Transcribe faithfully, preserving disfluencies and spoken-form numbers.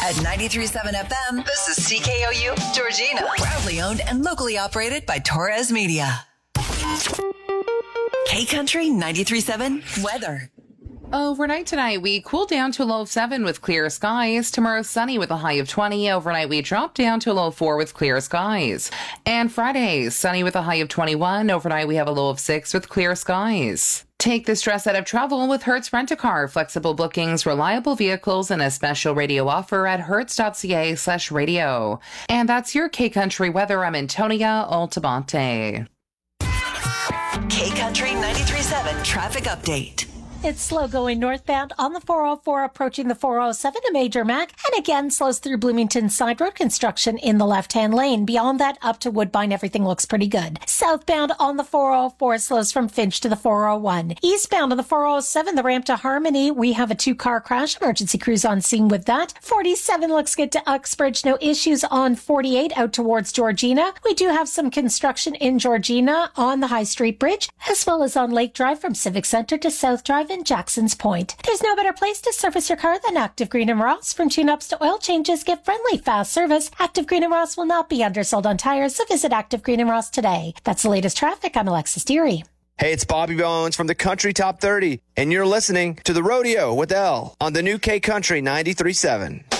At ninety-three point seven F M, this is C K O U Georgina. Proudly owned and locally operated by Torres Media. K-Country ninety-three point seven weather. Overnight tonight, we cool down to a low of seven with clear skies. Tomorrow, sunny with a high of twenty. Overnight, we drop down to a low of four with clear skies. And Friday, sunny with a high of twenty-one. Overnight, we have a low of six with clear skies. Take the stress out of travel with Hertz Rent-A-Car. Flexible bookings, reliable vehicles, and a special radio offer at hertz.ca slash radio. And that's your K-Country weather. I'm Antonia Altamonte. K-Country ninety-three point seven traffic update. It's slow going northbound on the four oh four approaching the four oh seven to Major Mac, and again slows through Bloomington Side Road construction in the left-hand lane. Beyond that, up to Woodbine, everything looks pretty good. Southbound on the four oh four slows from Finch to the four oh one. Eastbound on the four oh seven, the ramp to Harmony, we have a two-car crash. Emergency crews on scene with that. forty-seven looks good to Uxbridge. No issues on forty-eight out towards Georgina. We do have some construction in Georgina on the High Street Bridge, as well as on Lake Drive from Civic Center to South Drive in Jackson's Point. There's no better place to service your car than Active Green and Ross. From tune-ups to oil changes, get friendly, fast service. Active Green and Ross will not be undersold on tires, so visit Active Green and Ross today. That's the latest traffic. I'm Alexis Deary. Hey, it's Bobby Bones from the Country Top thirty, and you're listening to The Rodeo with Elle on the new K-Country ninety-three point seven.